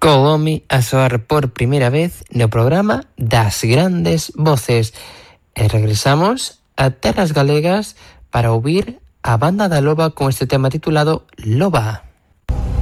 co home a soar por primeira vez no programa das grandes voces. E regresamos a terras galegas para ouvir a Banda da Loba con este tema titulado Loba.